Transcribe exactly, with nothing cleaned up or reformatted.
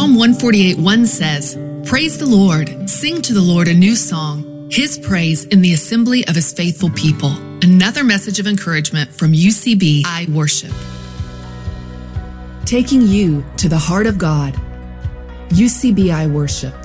Psalm one forty-eight one says, "Praise the Lord, sing to the Lord a new song, his praise in the assembly of his faithful people." Another message of encouragement from U C B I Worship. Taking you to the heart of God. U C B I Worship.